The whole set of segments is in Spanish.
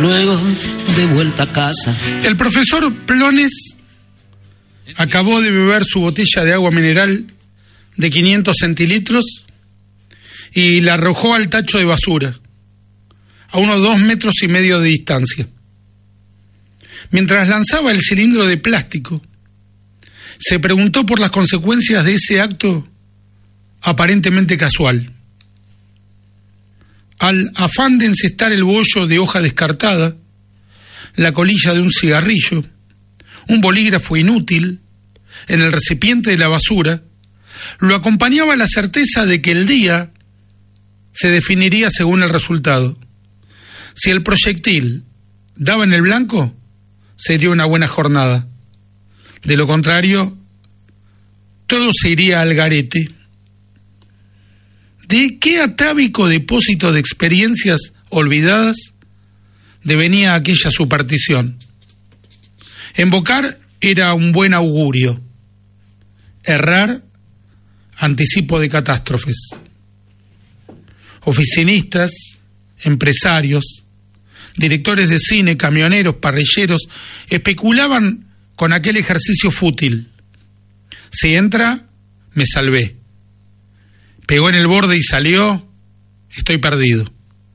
luego de vuelta a casa. El profesor Plones acabó de beber su botella de agua mineral de 500 centilitros y la arrojó al tacho de basura, a unos 2,5 metros de distancia. Mientras lanzaba el cilindro de plástico, se preguntó por las consecuencias de ese acto aparentemente casual. Al afán de encestar el bollo de hoja descartada, la colilla de un cigarrillo, un bolígrafo inútil en el recipiente de la basura, lo acompañaba la certeza de que el día se definiría según el resultado. Si el proyectil daba en el blanco, sería una buena jornada. De lo contrario, todo se iría al garete. ¿De qué atávico depósito de experiencias olvidadas devenía aquella superstición? Embocar era un buen augurio. Errar, anticipo de catástrofes. Oficinistas, empresarios, directores de cine, camioneros, parrilleros, especulaban con aquel ejercicio fútil. Si entra, me salvé. Pegó en el borde y salió, estoy perdido.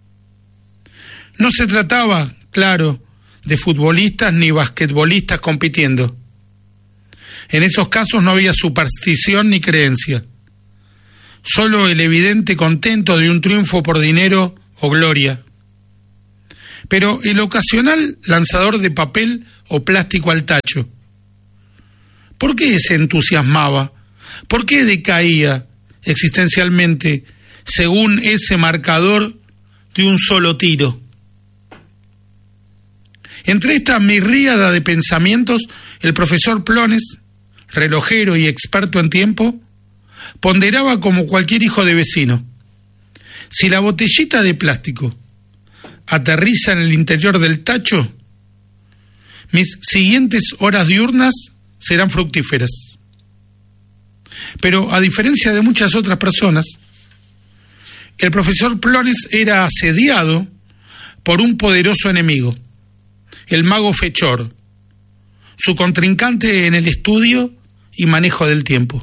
No se trataba, claro, de futbolistas ni basquetbolistas compitiendo. En esos casos no había superstición ni creencia, solo el evidente contento de un triunfo por dinero o gloria. Pero el ocasional lanzador de papel o plástico al tacho, ¿por qué se entusiasmaba? ¿Por qué decaía existencialmente según ese marcador de un solo tiro? Entre esta miríada de pensamientos, el profesor Plones, relojero y experto en tiempo, ponderaba como cualquier hijo de vecino. Si la botellita de plástico aterriza en el interior del tacho, mis siguientes horas diurnas serán fructíferas. Pero a diferencia de muchas otras personas, el profesor Plones era asediado por un poderoso enemigo, el mago Fechor, su contrincante en el estudio y manejo del tiempo.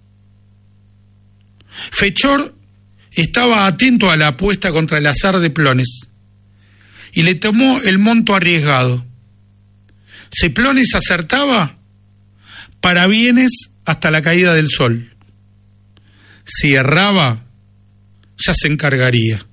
Fechor estaba atento a la apuesta contra el azar de Plones y le tomó el monto arriesgado. Si Plones acertaba, parabienes hasta la caída del sol. Si erraba, ya se encargaría.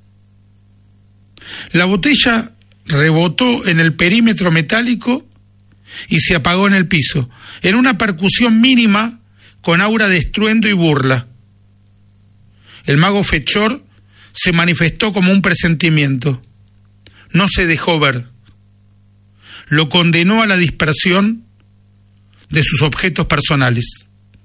La botella rebotó en el perímetro metálico y se apagó en el piso, en una percusión mínima con aura de estruendo y burla. El mago Fechor se manifestó como un presentimiento. No se dejó ver. Lo condenó a la dispersión de sus objetos personales.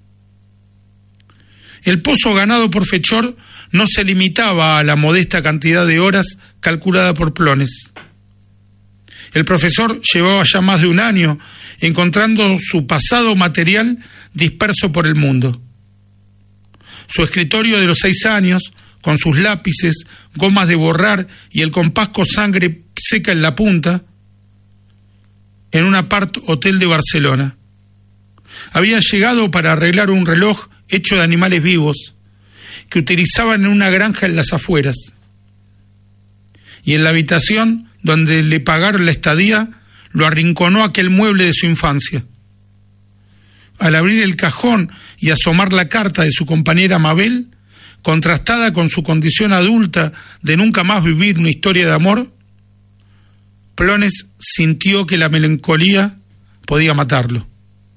El pozo ganado por Fechor no se limitaba a la modesta cantidad de horas calculada por Plones. El profesor llevaba ya más de un año encontrando su pasado material disperso por el mundo. Su escritorio de los 6 años, con sus lápices, gomas de borrar y el compás con sangre seca en la punta, en un apart hotel de Barcelona. Había llegado para arreglar un reloj hecho de animales vivos que utilizaban en una granja en las afueras. Y en la habitación donde le pagaron la estadía, lo arrinconó aquel mueble de su infancia. Al abrir el cajón y asomar la carta de su compañera Mabel, contrastada con su condición adulta de nunca más vivir una historia de amor, Plones sintió que la melancolía podía matarlo.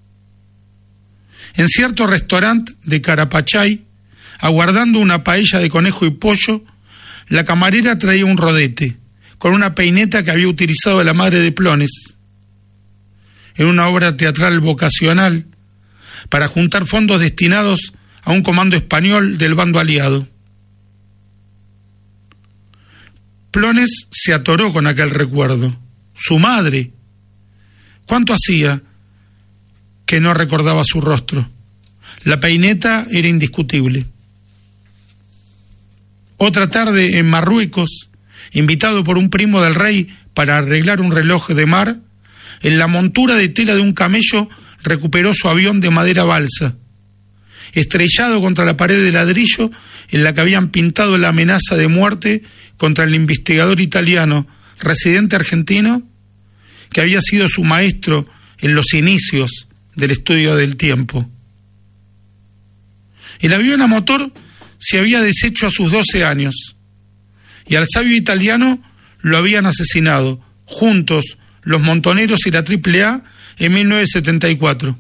En cierto restaurante de Carapachay, aguardando una paella de conejo y pollo, la camarera traía un rodete con una peineta que había utilizado la madre de Plones en una obra teatral vocacional para juntar fondos destinados a un comando español del bando aliado. Plones se atoró con aquel recuerdo. Su madre. ¿Cuánto hacía que no recordaba su rostro? La peineta era indiscutible. Otra tarde en Marruecos, invitado por un primo del rey para arreglar un reloj de mar, en la montura de tela de un camello recuperó su avión de madera balsa, estrellado contra la pared de ladrillo en la que habían pintado la amenaza de muerte contra el investigador italiano, residente argentino, que había sido su maestro en los inicios del estudio del tiempo. El avión a motor se había deshecho a sus 12 años, y al sabio italiano lo habían asesinado, juntos los montoneros y la AAA, en 1974.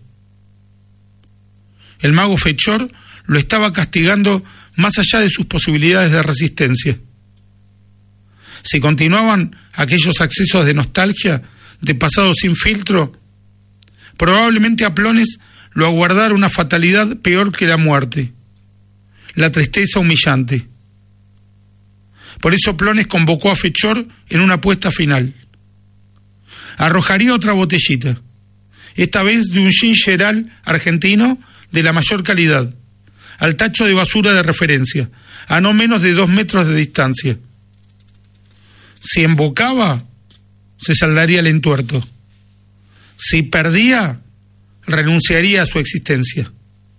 El mago Fechor lo estaba castigando más allá de sus posibilidades de resistencia. Si continuaban aquellos accesos de nostalgia, de pasado sin filtro, probablemente a Plones lo aguardara una fatalidad peor que la muerte, la tristeza humillante. Por eso Plones convocó a Fechor en una apuesta final. Arrojaría otra botellita, esta vez de un ginger argentino de la mayor calidad, al tacho de basura de referencia, a no menos de 2 metros de distancia. Si embocaba, se saldaría el entuerto. Si perdía, renunciaría a su existencia.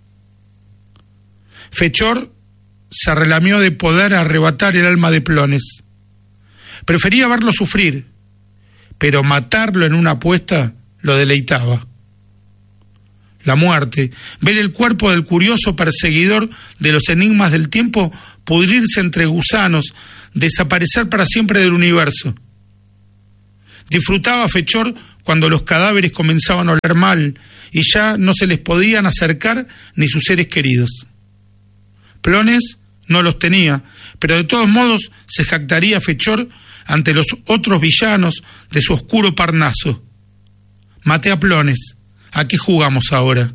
Fechor se relamió de poder arrebatar el alma de Plones. Prefería verlo sufrir, pero matarlo en una apuesta lo deleitaba. La muerte, ver el cuerpo del curioso perseguidor de los enigmas del tiempo pudrirse entre gusanos, desaparecer para siempre del universo. Disfrutaba Fechor cuando los cadáveres comenzaban a oler mal y ya no se les podían acercar ni sus seres queridos. Plones no los tenía, pero de todos modos se jactaría Fechor ante los otros villanos de su oscuro Parnaso. Maté a Plones, ¿a qué jugamos ahora?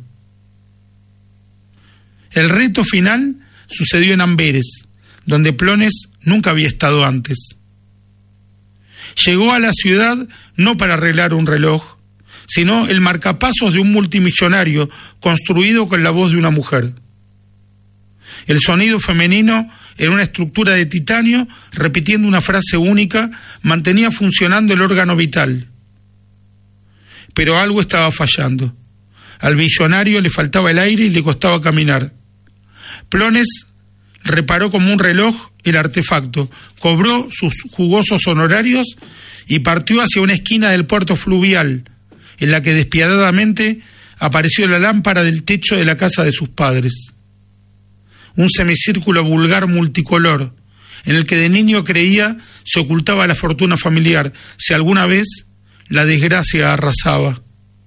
El reto final sucedió en Amberes, donde Plones nunca había estado antes. Llegó a la ciudad no para arreglar un reloj, sino el marcapasos de un multimillonario construido con la voz de una mujer. El sonido femenino, en una estructura de titanio, repitiendo una frase única, mantenía funcionando el órgano vital. Pero algo estaba fallando. Al millonario le faltaba el aire y le costaba caminar. Plones reparó como un reloj el artefacto, cobró sus jugosos honorarios y partió hacia una esquina del puerto fluvial, en la que despiadadamente apareció la lámpara del techo de la casa de sus padres. Un semicírculo vulgar multicolor, en el que de niño creía se ocultaba la fortuna familiar, si alguna vez la desgracia arrasaba.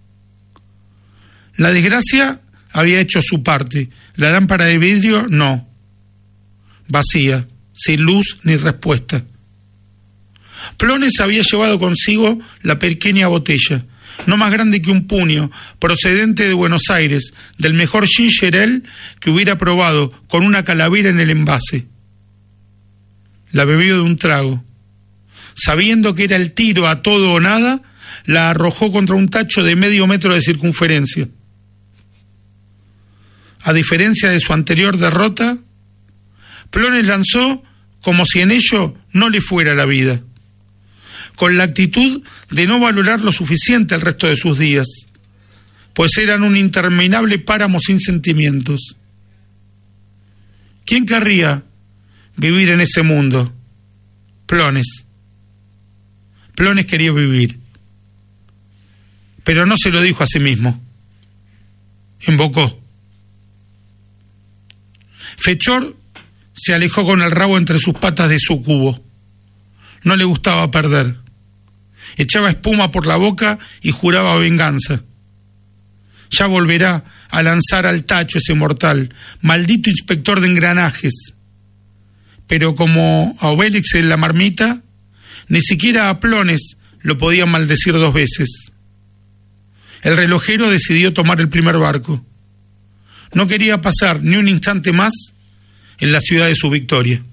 La desgracia había hecho su parte, la lámpara de vidrio no. Vacía, sin luz ni respuesta. Plones había llevado consigo la pequeña botella, no más grande que un puño, procedente de Buenos Aires, del mejor ginger ale que hubiera probado, con una calavera en el envase. La bebió de un trago. Sabiendo que era el tiro a todo o nada, la arrojó contra un tacho de medio metro de circunferencia. A diferencia de su anterior derrota, Plones lanzó como si en ello no le fuera la vida, con la actitud de no valorar lo suficiente el resto de sus días, pues eran un interminable páramo sin sentimientos. ¿Quién querría vivir en ese mundo? Plones. Plones quería vivir, pero no se lo dijo a sí mismo. Invocó. Fechor se alejó con el rabo entre sus patas de súcubo. No le gustaba perder. Echaba espuma por la boca y juraba venganza. Ya volverá a lanzar al tacho ese mortal, maldito inspector de engranajes. Pero como a Obélix en la marmita, ni siquiera a Plones lo podía maldecir 2 veces. El relojero decidió tomar el primer barco. No quería pasar ni un instante más en la ciudad de su victoria.